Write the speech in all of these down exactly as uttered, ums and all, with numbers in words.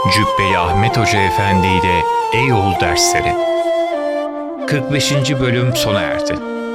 Cübbeli Ahmet Hoca Efendi ile Eyoğlu Dersleri kırk beşinci bölüm sona erdi.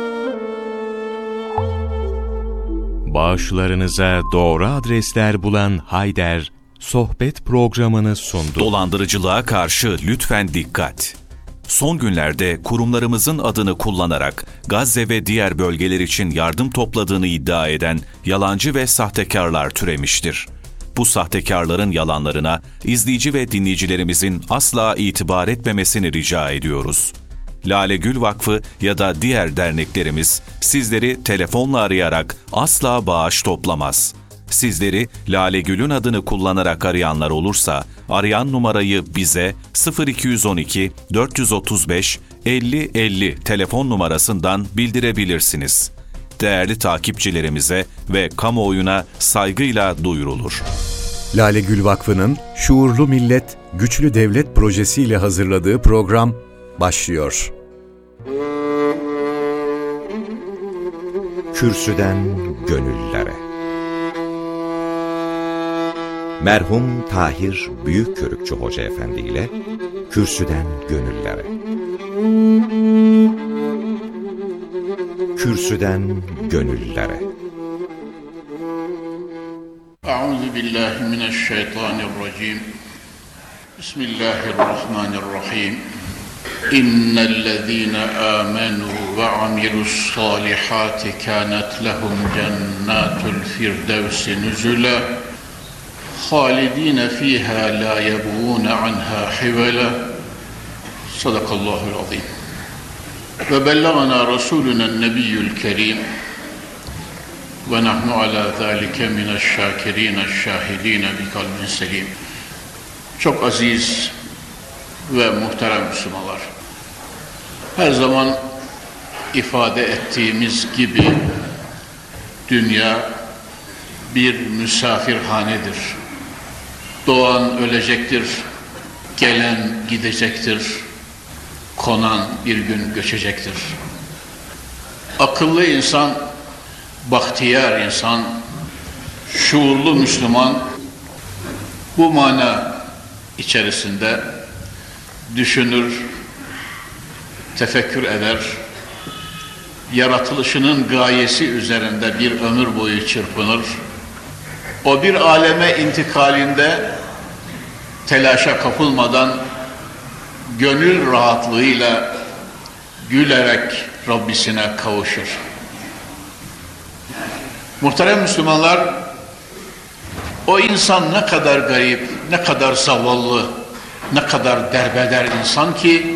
Bağışlarınıza doğru adresler bulan Hayder, sohbet programını sundu. Dolandırıcılığa karşı lütfen dikkat. Son günlerde kurumlarımızın adını kullanarak Gazze ve diğer bölgeler için yardım topladığını iddia eden yalancı ve sahtekarlar türemiştir. Bu sahtekarların yalanlarına izleyici ve dinleyicilerimizin asla itibar etmemesini rica ediyoruz. Lale Gül Vakfı ya da diğer derneklerimiz sizleri telefonla arayarak asla bağış toplamaz. Sizleri Lale Gül'ün adını kullanarak arayanlar olursa arayan numarayı bize sıfır iki on iki dört otuz beş elli elli telefon numarasından bildirebilirsiniz. Değerli takipçilerimize ve kamuoyuna saygıyla duyurulur. Lale Gül Vakfı'nın Şuurlu Millet, Güçlü Devlet projesiyle hazırladığı program başlıyor. Kürsüden Gönüllere. Merhum Tahir Büyükkörükçü Hoca Efendi ile Kürsüden Gönüllere. Kürsüden Gönüllere. Euzubillahimineşşeytanirracim. Bismillahirrahmanirrahim. İnnellezîne âmenû ve amilussâlihâti kânet lehum cennâtul firdevsi nüzülâ halidîne fîhâ lâ yebğûne anhâ hivela. Sadakallâhul azîm. Ve bellagana Rasulünen Nebiyyül Kerim ve nahnu ala zâlike mineşşâkirîne şâhidîne bi kalbin selim. Çok aziz ve muhterem Müslümanlar, her zaman ifade ettiğimiz gibi dünya bir misafirhanedir. Doğan ölecektir, gelen gidecektir, konan bir gün göçecektir. Akıllı insan, bahtiyar insan, şuurlu Müslüman bu mana içerisinde düşünür, tefekkür eder, yaratılışının gayesi üzerinde bir ömür boyu çırpınır. O bir aleme intikalinde telaşa kapılmadan gönül rahatlığıyla gülerek Rabbisine kavuşur. Muhterem Müslümanlar, o insan ne kadar garip, ne kadar zavallı, ne kadar derbeder insan ki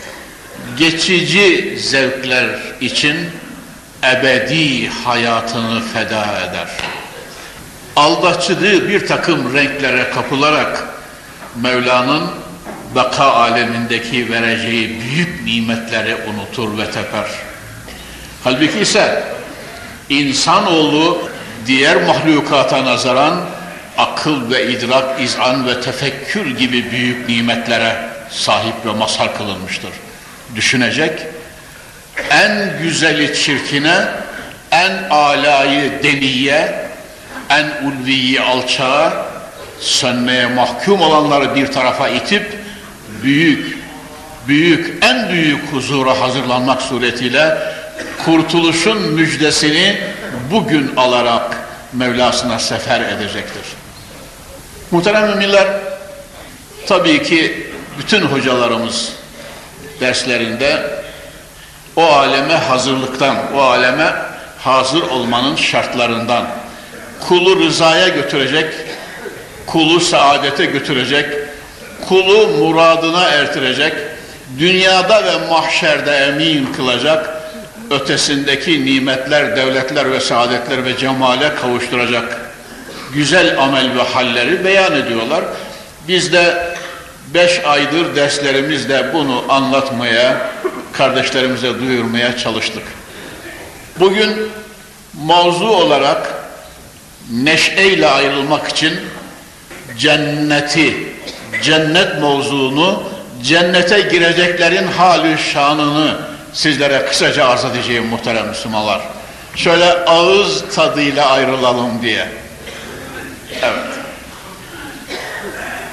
geçici zevkler için ebedi hayatını feda eder. Aldatıcı bir takım renklere kapılarak Mevla'nın baka alemindeki vereceği büyük nimetleri unutur ve teper. Halbuki ise insanoğlu diğer mahlukata nazaran akıl ve idrak, izan ve tefekkür gibi büyük nimetlere sahip ve mazhar kılınmıştır. Düşünecek, en güzeli çirkine, en alayı deniye, en ulviyi alçağa, sönmeye mahkum olanları bir tarafa itip, büyük, büyük, en büyük huzura hazırlanmak suretiyle kurtuluşun müjdesini bugün alarak Mevlasına sefer edecektir. Muhterem müminler, tabii ki bütün hocalarımız derslerinde o aleme hazırlıktan, o aleme hazır olmanın şartlarından, kulu rızaya götürecek, kulu saadete götürecek, kulu muradına ertirecek, dünyada ve mahşerde emin kılacak, ötesindeki nimetler, devletler ve saadetler ve cemale kavuşturacak güzel amel ve halleri beyan ediyorlar. Biz de beş aydır derslerimizde bunu anlatmaya, kardeşlerimize duyurmaya çalıştık. Bugün mevzu olarak neşeyle ayrılmak için cenneti, cennet mevzuunu, cennete gireceklerin hali şanını sizlere kısaca arz edeceğim muhterem Müslümanlar. Şöyle ağız tadıyla ayrılalım diye. Evet.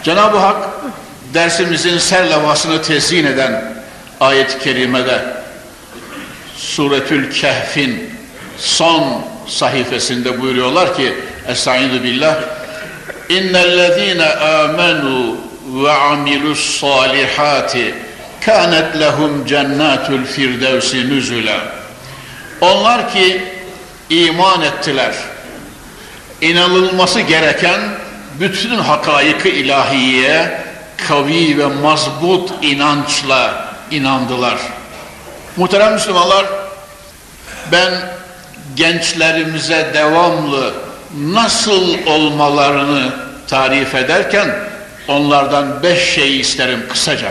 Cenab-ı Hak dersimizin serlevhasını tezyin eden ayet-i kerimede Suretül Kehf'in son sayfasında buyuruyorlar ki Estaizu billah İnnellezîne âmenû ve amilussâlihâti kânet lehum cennâtul firdevsi nüzüle. Onlar ki iman ettiler, inanılması gereken bütün hakaik-ı ilahiyeye kavi ve mazbut inançla inandılar. Muhterem Müslümanlar, ben gençlerimize devamlı nasıl olmalarını tarif ederken onlardan beş şey isterim kısaca.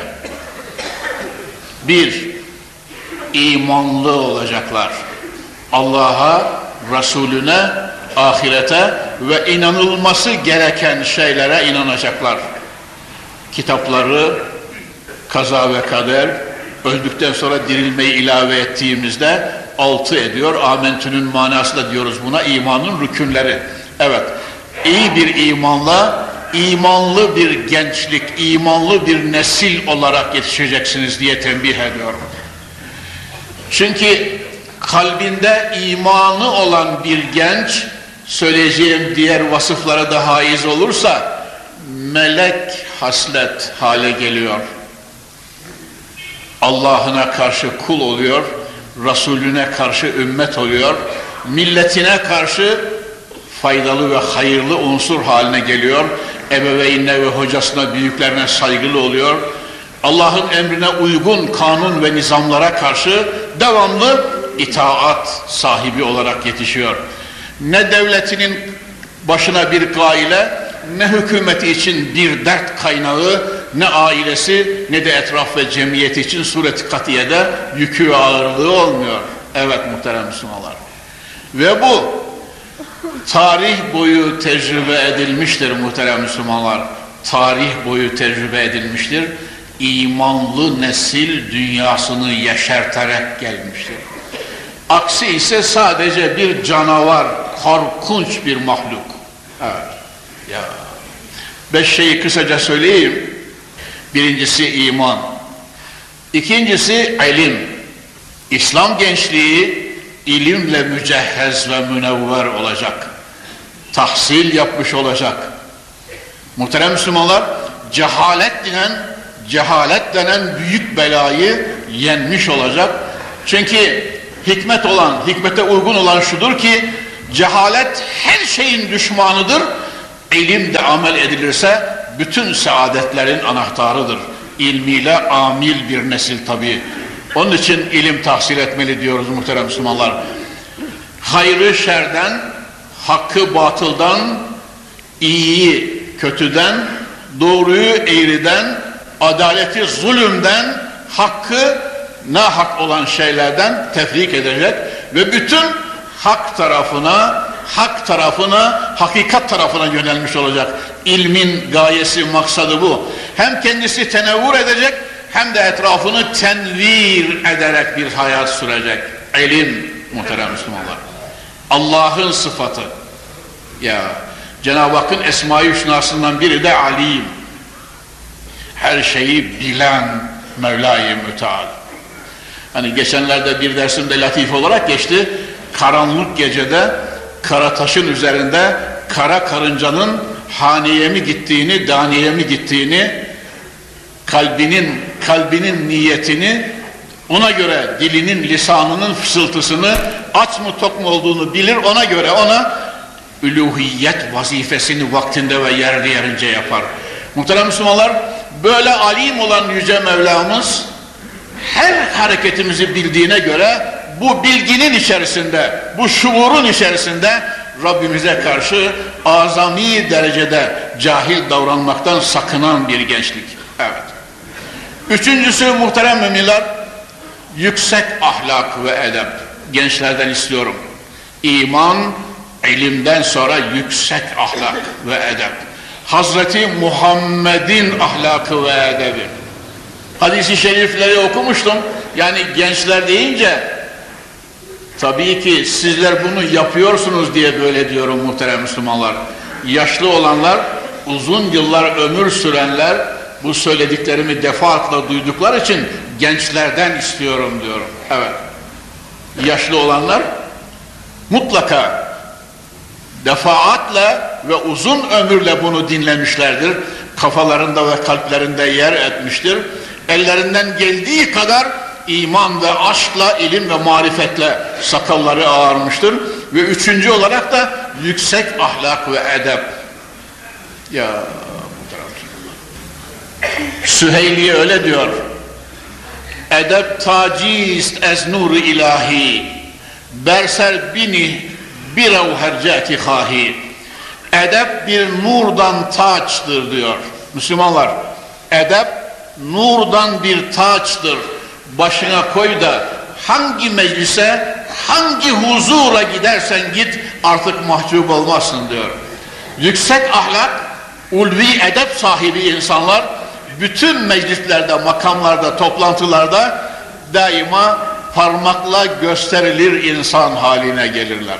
Bir, imanlı olacaklar. Allah'a, Resulüne, ahirete ve inanılması gereken şeylere inanacaklar. Kitapları, kaza ve kader, öldükten sonra dirilmeyi ilave ettiğimizde altı ediyor. Amentünün manasında diyoruz buna, imanın rükünleri. Evet, iyi bir imanla, imanlı bir gençlik, imanlı bir nesil olarak yetişeceksiniz diye tembih ediyorum. Çünkü kalbinde imanı olan bir genç, söyleyeceğim diğer vasıflara da haiz olursa, melek haslet hale geliyor. Allah'ına karşı kul oluyor, Resulüne karşı ümmet oluyor, milletine karşı faydalı ve hayırlı unsur haline geliyor, ebeveynine ve hocasına, büyüklerine saygılı oluyor, Allah'ın emrine uygun kanun ve nizamlara karşı devamlı itaat sahibi olarak yetişiyor. Ne devletinin başına bir gaile, ne hükümeti için bir dert kaynağı, ne ailesi, ne de etraf ve cemiyeti için suret-i katiyede yükü ve ağırlığı olmuyor. Evet muhterem Müslümanlar. Ve bu tarih boyu tecrübe edilmiştir muhterem Müslümanlar. Tarih boyu tecrübe edilmiştir. İmanlı nesil dünyasını yeşerterek gelmiştir. Aksi ise sadece bir canavar, korkunç bir mahluk. Evet. Ya. Beş şeyi kısaca söyleyeyim. Birincisi iman. İkincisi ilim. İslam gençliği ilimle mücehhez ve münevver olacak. Tahsil yapmış olacak. Muhterem Müslümanlar, cehalet denen, cehalet denen büyük belayı yenmiş olacak. Çünkü hikmet olan, hikmete uygun olan şudur ki, cehalet her şeyin düşmanıdır. İlim de amel edilirse bütün saadetlerin anahtarıdır. İlmiyle amil bir nesil tabii. Onun için ilim tahsil etmeli diyoruz muhterem Müslümanlar. Hayrı şerden, hakkı batıldan, iyiyi kötüden, doğruyu eğriden, adaleti zulümden, hakkı nahak olan şeylerden tefrik edecek ve bütün hak tarafına, hak tarafına, hakikat tarafına yönelmiş olacak. İlmin gayesi, maksadı bu. Hem kendisi tenevvür edecek, hem de etrafını tenvir ederek bir hayat sürecek. İlim muhterem Müslümanlar. Allah'ın sıfatı. Ya Cenab-ı Hakk'ın Esma-i Hüsna'sından biri de alim. Her şeyi bilen Mevla-i Müteal. Hani geçenlerde bir dersimde latif olarak geçti. Karanlık gecede kara taşın üzerinde kara karıncanın haneye mi gittiğini, daneye mi gittiğini, kalbinin kalbinin niyetini, ona göre dilinin, lisanının fısıltısını, aç mı tok mu olduğunu bilir, ona göre ona üluhiyet vazifesini vaktinde ve yerli yerince yapar. Muhterem Müslümanlar, böyle alim olan Yüce Mevlamız her hareketimizi bildiğine göre bu bilginin içerisinde, bu şuurun içerisinde Rabbimize karşı azami derecede cahil davranmaktan sakınan bir gençlik. Evet. Üçüncüsü muhterem müminler, yüksek ahlak ve edep. Gençlerden istiyorum. İman, ilimden sonra yüksek ahlak ve edep. Hazreti Muhammed'in ahlakı ve edebi. Hadis-i şerifleri okumuştum. Yani gençler deyince tabii ki sizler bunu yapıyorsunuz diye böyle diyorum muhterem Müslümanlar. Yaşlı olanlar uzun yıllar ömür sürenler bu söylediklerimi defaatle duydukları için gençlerden istiyorum diyorum. Evet. Yaşlı olanlar mutlaka defaatle ve uzun ömürle bunu dinlemişlerdir. Kafalarında ve kalplerinde yer etmiştir. Ellerinden geldiği kadar iman ve aşkla, ilim ve marifetle sakalları ağarmıştır. Ve üçüncü olarak da yüksek ahlak ve edep. Ya Süheyli öyle diyor. Edep tacist ez nuru ilahi berser bini birev herceti hahi. Edep bir nurdan taçtır diyor. Müslümanlar, edep nurdan bir taçtır. Başına koy da hangi meclise, hangi huzura gidersen git artık mahcup olmazsın diyor. Yüksek ahlak, ulvi edep sahibi insanlar bütün meclislerde, makamlarda, toplantılarda daima parmakla gösterilir insan haline gelirler.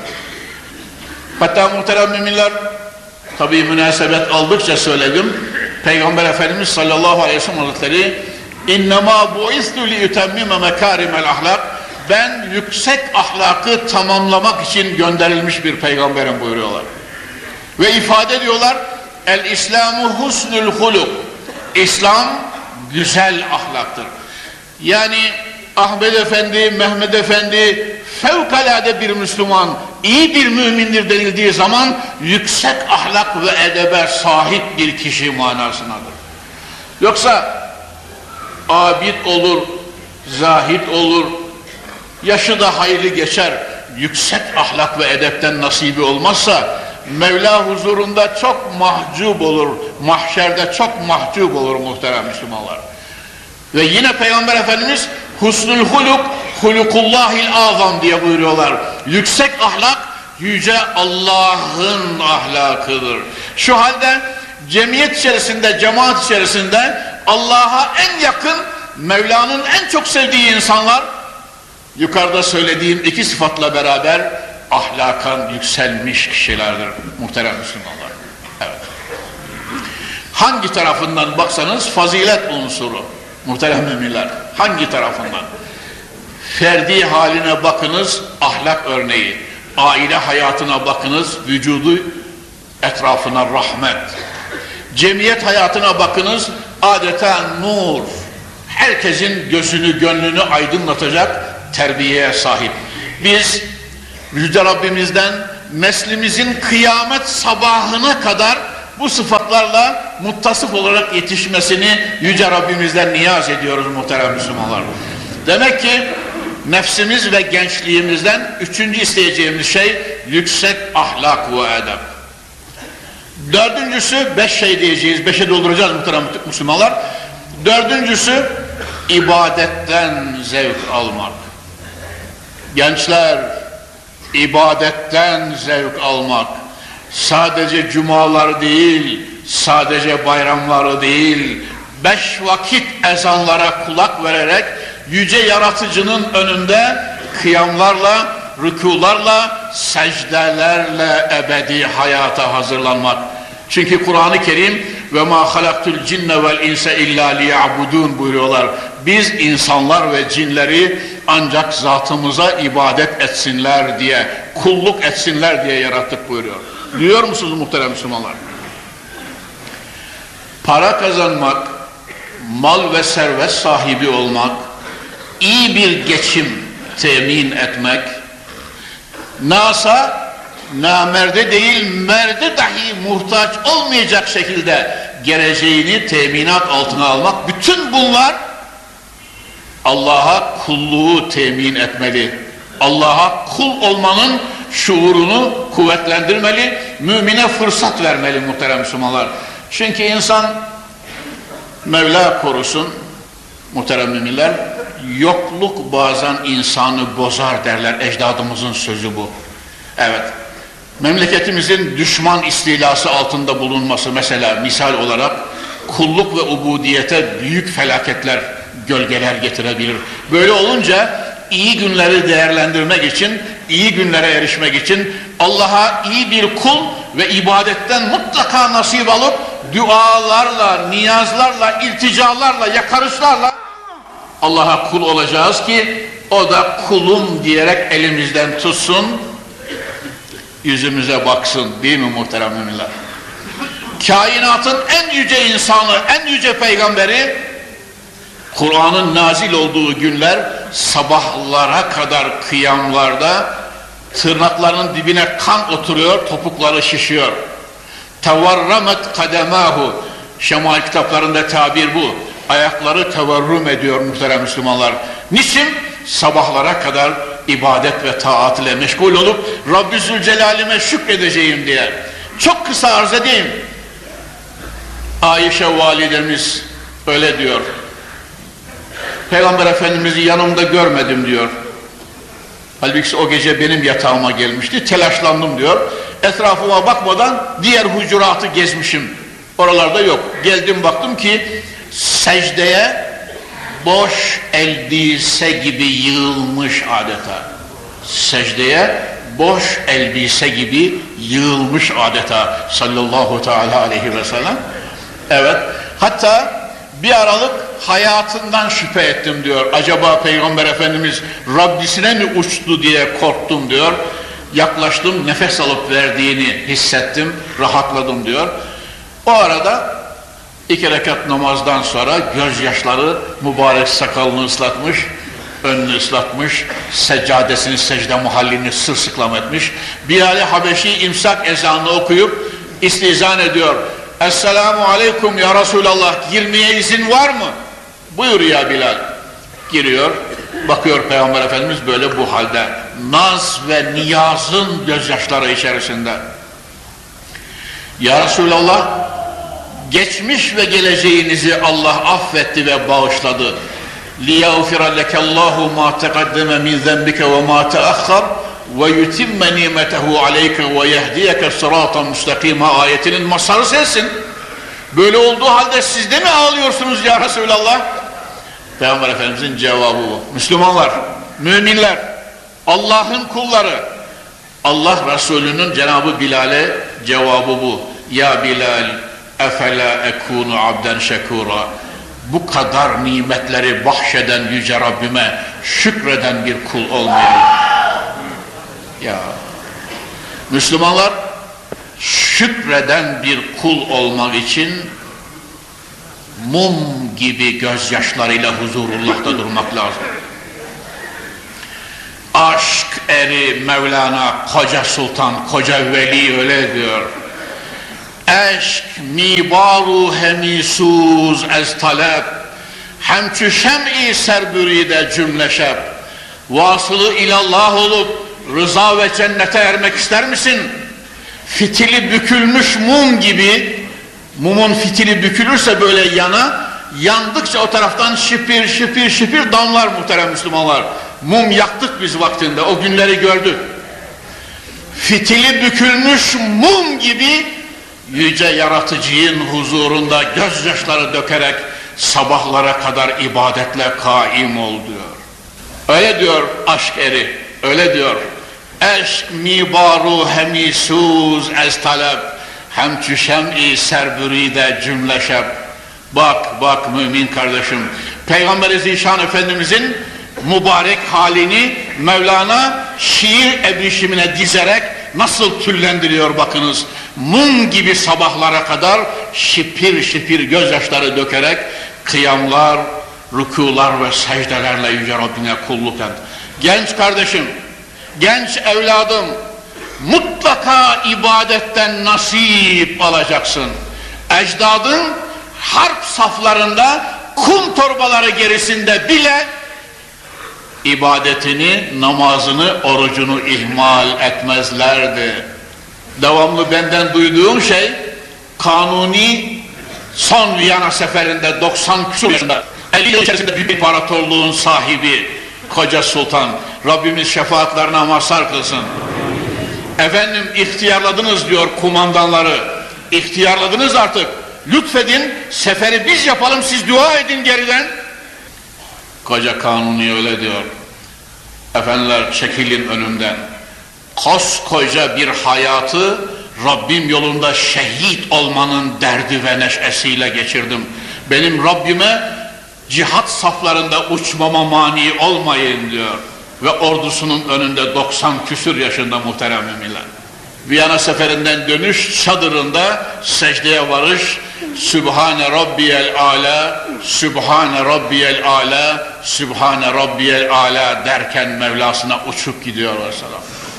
Hatta muhterem müminler, tabi münasebet aldıkça söyledim, Peygamber Efendimiz sallallahu aleyhi ve sellem Hazretleri İnnemâ bu'istü li'ütemmime mekârimel ahlak, ben yüksek ahlakı tamamlamak için gönderilmiş bir peygamberim buyuruyorlar. Ve ifade ediyorlar, el-İslamu husnül huluk, İslam güzel ahlaktır. Yani Ahmet Efendi, Mehmet Efendi fevkalade bir Müslüman, iyi bir mümindir denildiği zaman yüksek ahlak ve edebe sahip bir kişi manasındadır. Yoksa abid olur, zahid olur, yaşı da hayırlı geçer, yüksek ahlak ve edepten nasibi olmazsa Mevla huzurunda çok mahcup olur, mahşerde çok mahcup olur muhterem Müslümanlar. Ve yine Peygamber Efendimiz husnul huluk, hulukullahil azam diye buyuruyorlar. Yüksek ahlak, yüce Allah'ın ahlakıdır. Şu halde cemiyet içerisinde, cemaat içerisinde Allah'a en yakın, Mevla'nın en çok sevdiği insanlar, yukarıda söylediğim iki sıfatla beraber ahlakan yükselmiş kişilerdir muhterem Müslümanlar. Evet. Hangi tarafından baksanız fazilet unsuru muhterem müminler. Hangi tarafından? Ferdi haline bakınız, ahlak örneği. Aile hayatına bakınız, vücudu etrafına rahmet. Cemiyet hayatına bakınız, adeta nur. Herkesin gözünü, gönlünü aydınlatacak terbiyeye sahip. Biz Yüce Rabbimizden neslimizin kıyamet sabahına kadar bu sıfatlarla muttasıf olarak yetişmesini Yüce Rabbimizden niyaz ediyoruz muhterem Müslümanlar. Demek ki nefsimiz ve gençliğimizden üçüncü isteyeceğimiz şey yüksek ahlak ve edep. Dördüncüsü, beş şey diyeceğiz, beşe dolduracağız muhterem Müslümanlar. Dördüncüsü, ibadetten zevk almak. Gençler, ibadetten zevk almak. Sadece cumalar değil, sadece bayramları değil, beş vakit ezanlara kulak vererek yüce yaratıcının önünde kıyamlarla, rükularla, secdelerle ebedi hayata hazırlanmak. Çünkü Kur'an-ı Kerim ve ma halaktul cinne vel insa illa liya'budun buyuruyorlar. Biz insanlar ve cinleri ancak zatımıza ibadet etsinler diye, kulluk etsinler diye yarattık buyuruyor. Duyuyor musunuz muhterem Müslümanlar? Para kazanmak, mal ve servet sahibi olmak, iyi bir geçim temin etmek, nasa, namerde değil merde dahi muhtaç olmayacak şekilde geleceğini teminat altına almak, bütün bunlar Allah'a kulluğu temin etmeli. Allah'a kul olmanın şuurunu kuvvetlendirmeli, mümine fırsat vermeli muhterem Müslümanlar. Çünkü insan, Mevla korusun muhterem müminler, yokluk bazen insanı bozar derler, ecdadımızın sözü bu. Evet, memleketimizin düşman istilası altında bulunması mesela misal olarak kulluk ve ubudiyete büyük felaketler, gölgeler getirebilir. Böyle olunca iyi günleri değerlendirmek için, iyi günlere erişmek için Allah'a iyi bir kul ve ibadetten mutlaka nasip alıp dualarla, niyazlarla, ilticalarla, yakarışlarla Allah'a kul olacağız ki o da kulum diyerek elimizden tutsun, yüzümüze baksın, değil mi muhterem müminler? Kainatın en yüce insanı, en yüce peygamberi, Kur'an'ın nazil olduğu günler sabahlara kadar kıyamlarda tırnaklarının dibine kan oturuyor, topukları şişiyor. Tevarramet kademahu, Şemail kitaplarında tabir bu. Ayakları tevarrum ediyor muhterem Müslümanlar. Niçin? Sabahlara kadar ibadet ve taat ile meşgul olup Rabbi Zülcelal'ime şükredeceğim diye. Çok kısa arz edeyim. Ayşe validemiz öyle diyor. Peygamber Efendimiz'i yanımda görmedim diyor. Halbuki o gece benim yatağıma gelmişti. Telaşlandım diyor. Etrafıma bakmadan diğer hucuratı gezmişim. Oralarda yok. Geldim baktım ki secdeye boş elbise gibi yığılmış adeta. Secdeye boş elbise gibi yığılmış adeta sallallahu teala aleyhi ve sellem. Evet. Hatta bir aralık hayatından şüphe ettim diyor. Acaba Peygamber Efendimiz Rabbisine mi uçtu diye korktum diyor. Yaklaştım, nefes alıp verdiğini hissettim, rahatladım diyor. O arada iki rekat namazdan sonra gözyaşları mübarek sakalını ıslatmış, önünü ıslatmış, seccadesini, secde muhallini sırsıklam etmiş. Bilal-i Habeşi imsak ezanını okuyup istizan ediyor. Esselamu aleyküm ya Resulallah, girmeye izin var mı? Buyur ya Bilal. Giriyor, bakıyor Peygamber Efendimiz böyle bu halde. Naz ve niyazın gözyaşları içerisinde. Ya Resulallah, geçmiş ve geleceğinizi Allah affetti ve bağışladı. لِيَغْفِرَ لَكَ اللّٰهُ مَا تَقَدَّمَ مِنْ ذَنْبِكَ وَمَا تَأَخَّرْ وَيُتِمَّ نِعْمَتَهُ عَلَيْكَ وَيَهْدِيَكَ صِرَاطًا مُسْتَقِيمًا ayetinin masarı sensin. Böyle olduğu halde siz de mi ağlıyorsunuz ya Resulallah? Peygamber Efendimizin cevabı bu. Müslümanlar, müminler, Allah'ın kulları, Allah Resulü'nün Cenab-ı Bilal'e cevabı bu. Ya Bilal, efela ekunu abden şekura. Bu kadar nimetleri bahşeden yüce Rabbime şükreden bir kul olmayayım. Ya Müslümanlar, şükreden bir kul olmak için mum gibi gözyaşlarıyla huzurullah'ta durmak lazım. Aşk eri Mevlana Koca Sultan, Koca Veli öyle diyor. Eşk mibaru hemisuz ez talep, hemçü şem'i serbüride cümle şeb. Vasılı ilallah olup rıza ve cennete ermek ister misin? Fitili bükülmüş mum gibi, mumun fitili bükülürse böyle yana, yandıkça o taraftan şipir şipir şipir damlar muhterem Müslümanlar. Mum yaktık biz vaktinde, o günleri gördük. Fitili bükülmüş mum gibi yüce yaratıcının huzurunda gözyaşları dökerek sabahlara kadar ibadetle kaim ol diyor. Öyle diyor aşk eri, öyle diyor. Eşk mibaru hemisuz ez talep, hemçü şem'i serbüride cümle şeb. Bak bak mümin kardeşim, Peygamber-i Zişan Efendimizin mübarek halini Mevlana şiir ebrişimine dizerek nasıl tüllendiriyor bakınız. Mum gibi sabahlara kadar şipir şipir gözyaşları dökerek kıyamlar, rükular ve secdelerle yüce Rabbine kulluk et. Genç kardeşim, genç evladım, mutlaka ibadetten nasip alacaksın. Ecdadın harp saflarında kum torbaları gerisinde bile ibadetini, namazını, orucunu ihmal etmezlerdi. Devamlı benden duyduğum şey, Kanuni son Viyana seferinde doksan küsur yaşında, elli yıl içerisinde büyük imparatorluğun sahibi Koca Sultan, Rabbimiz şefaatlerine mazhar kılsın. Efendim ihtiyarladınız diyor kumandanları, ihtiyarladınız artık, lütfedin seferi biz yapalım, siz dua edin geriden. Koca Kanuni öyle diyor. Efendiler çekilin önümden. Koskoca bir hayatı Rabbim yolunda şehit olmanın derdi ve neşesiyle geçirdim. Benim Rabbime cihat saflarında uçmama mani olmayın diyor. Ve ordusunun önünde doksan küsür yaşında muhterem müminler. Viyana seferinden dönüş çadırında secdeye varış, Sübhane Rabbiyel Ala, Sübhane Rabbiyel Ala, Sübhane Rabbiyel Ala derken Mevlasına uçup gidiyor Aleyhisselam.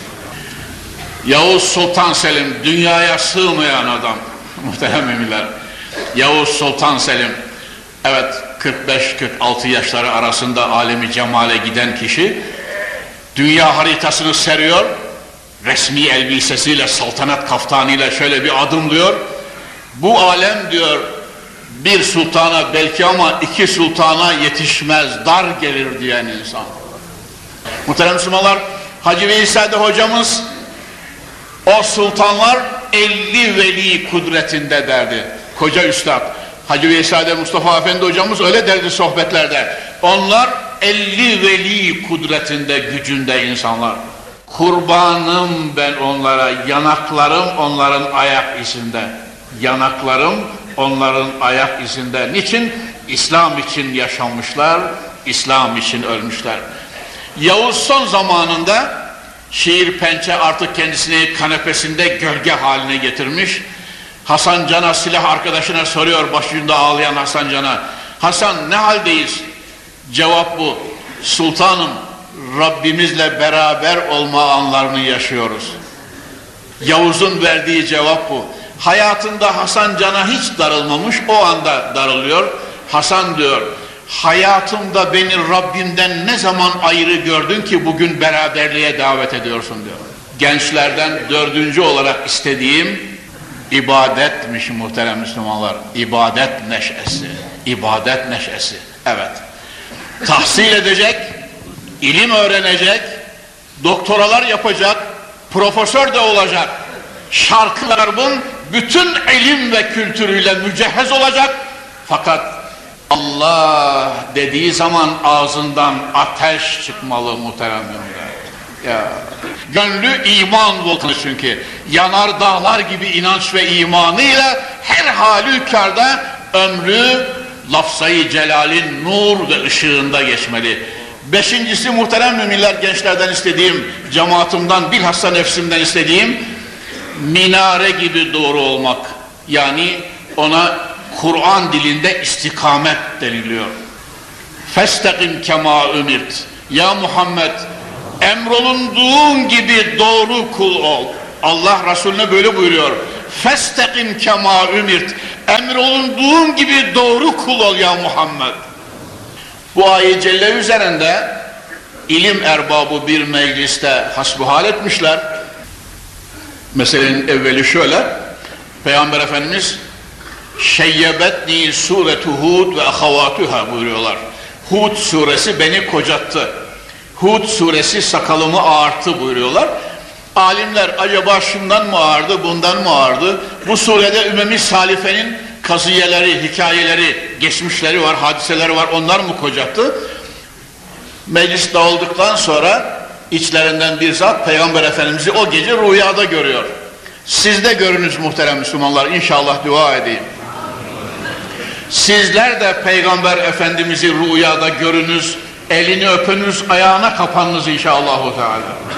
Yavuz Sultan Selim, dünyaya sığmayan adam, muhterem müminler. Yavuz Sultan Selim, evet kırk beş kırk altı yaşları arasında alemi cemale giden kişi, dünya haritasını seriyor, resmi elbisesiyle, saltanat kaftanıyla şöyle bir adımlıyor. Bu alem diyor, bir sultana belki ama iki sultana yetişmez, dar gelir diyen insan. Muhterem Müslümanlar, Hacı Veysade hocamız, o sultanlar elli veli kudretinde derdi. Koca üstad Hacı Veysade Mustafa Efendi hocamız öyle derdi sohbetlerde. Onlar elli veli kudretinde, gücünde insanlar. Kurbanım ben onlara, yanaklarım onların ayak izinde. Yanaklarım onların ayak izinde. Niçin? İslam için yaşamışlar, İslam için ölmüşler. Yavuz son zamanında şiir pençe artık kendisini kanepesinde gölge haline getirmiş. Hasan Can'a, silah arkadaşına soruyor, başucunda ağlayan Hasan Can'a. Hasan, ne haldeyiz? Cevap bu: sultanım, Rabbimizle beraber olma anlarını yaşıyoruz. Yavuz'un verdiği cevap bu. Hayatında Hasan Can'a hiç darılmamış, o anda darılıyor. Hasan diyor, hayatımda beni Rabbimden ne zaman ayrı gördün ki bugün beraberliğe davet ediyorsun diyor. Gençlerden dördüncü olarak istediğim ibadetmiş muhterem Müslümanlar. İbadet neşesi, ibadet neşesi. Evet. Tahsil edecek, ilim öğrenecek, doktoralar yapacak, profesör de olacak. Şarkı Garb'ın bütün ilim ve kültürüyle mücehhez olacak. Fakat Allah dediği zaman ağzından ateş çıkmalı muhterem müminler. Ya, gönlü iman volkanı çünkü. Yanar dağlar gibi inanç ve imanıyla her halükarda ömrü lafzayı celalin nur ve ışığında geçmeli. Beşincisi muhterem müminler, gençlerden istediğim, cemaatimden bilhassa nefsimden istediğim minare gibi doğru olmak. Yani ona Kur'an dilinde istikamet deniliyor. Festekim kema ümirt. Ya Muhammed, emrolunduğun gibi doğru kul ol. Allah Resulüne böyle buyuruyor. Festekim kema ümirt. Emrolunduğun gibi doğru kul ol ya Muhammed. Bu ayet celle üzerinde ilim erbabı bir mecliste hasbuhal etmişler. Meselenin evveli şöyle: Peygamber Efendimiz Şeyyebetni suretu Hud ve ahavatuha buyuruyorlar. Hud suresi beni kocattı. Hud suresi sakalımı ağarttı buyuruyorlar. Alimler acaba şundan mı ağardı, bundan mı ağardı? Bu surede Ümem-i Salife'nin kaziyeleri, hikayeleri, geçmişleri var, hadiseleri var, onlar mı kocattı? Meclis dağıldıktan sonra içlerinden bir zat Peygamber Efendimiz'i o gece rüyada görüyor. Siz de görünüz muhterem Müslümanlar, inşallah dua edeyim. Sizler de Peygamber Efendimiz'i rüyada görünüz, elini öpünüz, ayağına kapanınız inşallah Teala.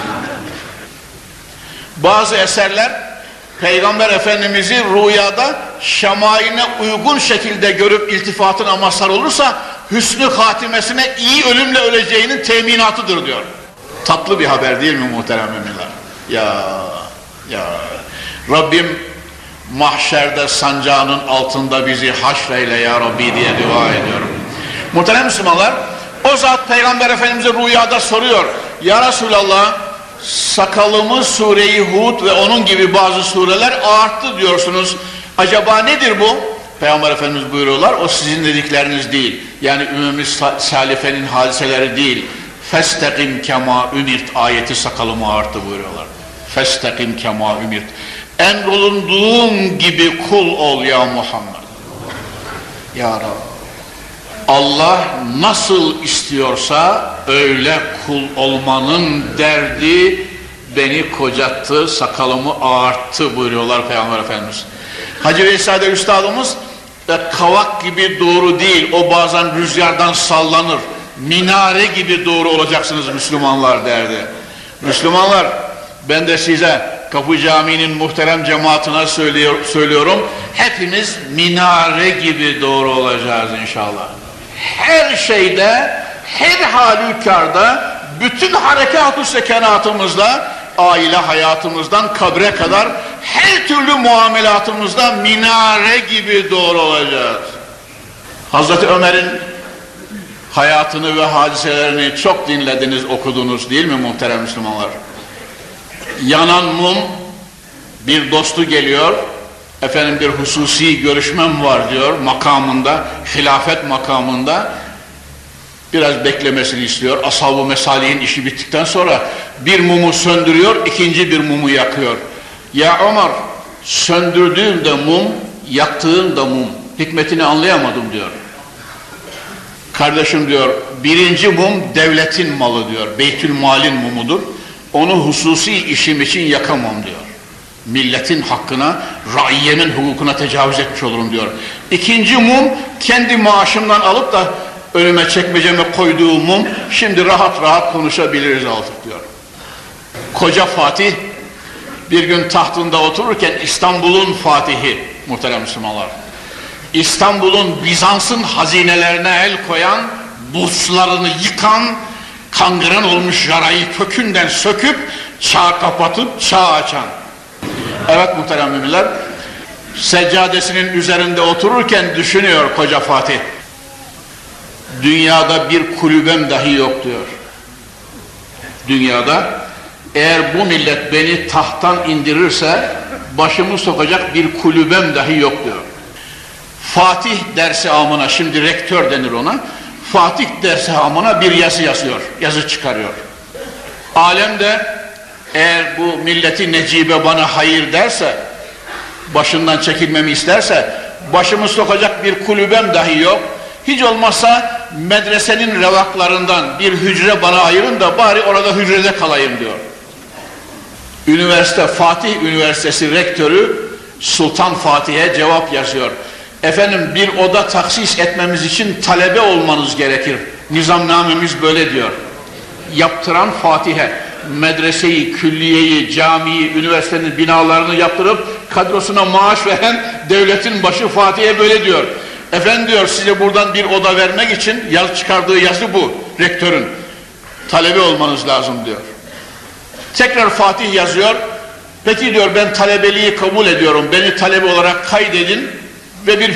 Bazı eserler Peygamber Efendimiz'i rüyada şemailine uygun şekilde görüp iltifatına mazhar olursa hüsnü hatimesine iyi ölümle öleceğinin teminatıdır diyor. Tatlı bir haber değil mi muhterem müminler? Ya ya Rabbim mahşerde sancağının altında bizi haşreyle ya Rabbi diye dua ediyorum. Muhterem Müslümanlar, o zat Peygamber Efendimiz'e rüyada soruyor. Ya Resulallah, sakalımız Sure-i Hud ve onun gibi bazı sureler arttı diyorsunuz. Acaba nedir bu? Peygamber Efendimiz buyuruyorlar, o sizin dedikleriniz değil. Yani Ümem-i Salife'nin hadiseleri değil. Festekim kema ümirt ayeti sakalımı arttı buyuruyorlar. Festekim kema ümirt. Emrolunduğun gibi kul ol ya Muhammed. Ya Rabbi. Allah nasıl istiyorsa öyle kul olmanın derdi beni kocattı, sakalımı ağarttı buyuruyorlar Peygamber Efendimiz. Hacı Veysade Üstadımız e, kavak gibi doğru değil, o bazen rüzgardan sallanır. Minare gibi doğru olacaksınız Müslümanlar derdi. Müslümanlar, ben de size Kapı Camii'nin muhterem cemaatine söylüyor, söylüyorum. Hepimiz minare gibi doğru olacağız inşallah. Her şeyde, her halükarda, bütün harekat-ı sekenatımızda, aile hayatımızdan kabre kadar her türlü muamelatımızda minare gibi doğru olacağız. Hazreti Ömer'in hayatını ve hadiselerini çok dinlediniz, okudunuz değil mi muhterem Müslümanlar? Yanan mum, bir dostu geliyor, efendim bir hususi görüşmem var diyor makamında, hilafet makamında. Biraz beklemesini istiyor. Ashab-ı Mesalihin işi bittikten sonra bir mumu söndürüyor, ikinci bir mumu yakıyor. Ya Ömer, söndürdüğüm de mum, yaktığım da mum. Hikmetini anlayamadım diyor. Kardeşim diyor, birinci mum devletin malı diyor. Beytülmalin mumudur. Onu hususi işim için yakamam diyor. Milletin hakkına, raiyenin hukukuna tecavüz etmiş olurum diyor. İkinci mum, kendi maaşımdan alıp da önüme çekmeceme koyduğum mum, şimdi rahat rahat konuşabiliriz artık diyor. Koca Fatih bir gün tahtında otururken İstanbul'un Fatihi muhterem Müslümanlar. İstanbul'un, Bizans'ın hazinelerine el koyan, burçlarını yıkan, kangren olmuş yarayı kökünden söküp çağ kapatıp çağ açan. Evet muhterem müminler, seccadesinin üzerinde otururken düşünüyor Koca Fatih. Dünyada bir kulübem dahi yok diyor. Dünyada eğer bu millet beni tahttan indirirse başımı sokacak bir kulübem dahi yok diyor. Fatih dersi amına, şimdi rektör denir ona, Fatih dersi amına bir yazı yazıyor, yazı çıkarıyor. Alemde eğer bu milleti necibe bana hayır derse, başından çekilmemi isterse, başımı sokacak bir kulübem dahi yok. Hiç olmazsa medresenin revaklarından bir hücre bana ayırın da bari orada hücrede kalayım diyor. Üniversite, Fatih Üniversitesi rektörü Sultan Fatih'e cevap yazıyor. Efendim bir oda taksis etmemiz için talebe olmanız gerekir. Nizamnamemiz böyle diyor. Yaptıran Fatih'e medreseyi, külliyeyi, camiyi, üniversitenin binalarını yaptırıp kadrosuna maaş veren devletin başı Fatih'e böyle diyor. Efendim diyor, size buradan bir oda vermek için yaz çıkardığı yazı bu rektörün. Talebe olmanız lazım diyor. Tekrar Fatih yazıyor. Peki diyor, ben talebeliği kabul ediyorum. Beni talebe olarak kaydedin ve bir